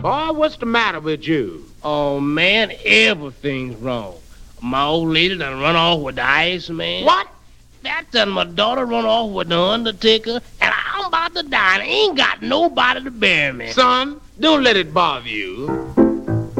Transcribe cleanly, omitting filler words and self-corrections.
Boy, what's the matter with you? Oh, man, everything's wrong. My old lady done run off with the Iceman. What? That done my daughter run off with the Undertaker, and I'm about to die and I ain't got nobody to bury me. Son, don't let it bother you.